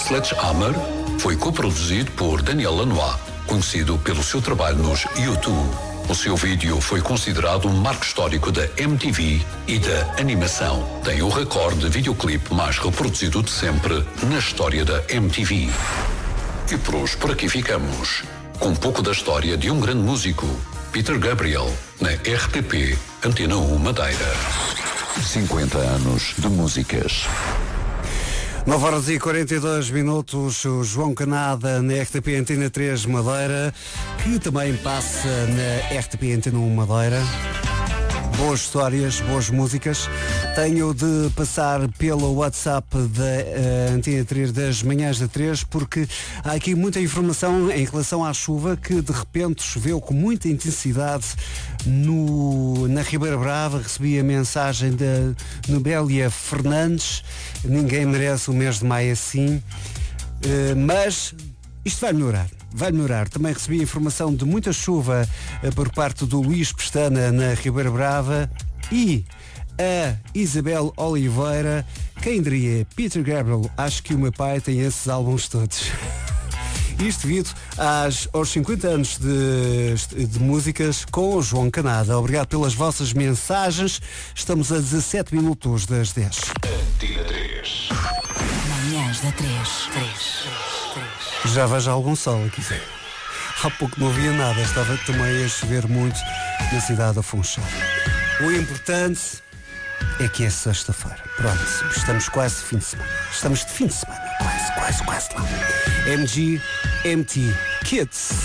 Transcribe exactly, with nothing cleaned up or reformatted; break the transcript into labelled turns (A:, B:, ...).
A: Sledgehammer foi coproduzido por Daniel Lanois, conhecido pelo seu trabalho nos U dois. O seu vídeo foi considerado um marco histórico da M T V e da animação. Tem o recorde de videoclipe mais reproduzido de sempre na história da M T V. E por hoje por aqui ficamos, com um pouco da história de um grande músico, Peter Gabriel, na R T P Antena um Madeira. cinquenta anos de músicas.
B: nove horas e quarenta e dois minutos, o João Canada na R T P Antena três Madeira, que também passa na R T P Antena um Madeira. Boas histórias, boas músicas. Tenho de passar pelo WhatsApp da uh, Antena três das manhãs da três, porque há aqui muita informação em relação à chuva que de repente choveu com muita intensidade no, na Ribeira Brava. Recebi a mensagem da Nubélia Fernandes: ninguém merece o mês de maio assim, uh, mas isto vai melhorar. Vai melhorar. Também recebi informação de muita chuva uh, por parte do Luís Pestana na Ribeira Brava e a Isabel Oliveira. Quem diria? Peter Gabriel. Acho que o meu pai tem esses álbuns todos. Isto devido às, aos cinquenta anos de, de músicas com o João Canada. Obrigado pelas vossas mensagens. Estamos a dezassete minutos das dez.
A: Antena três.
C: Manhãs da três. três.
B: Já vejo algum sol aqui. Há pouco não havia nada. Estava também a chover muito na cidade da Funchal. O importante é que é sexta-feira. Pronto, estamos quase de fim de semana. Estamos de fim de semana. Quase, quase, quase lá. M G, M T, Kids.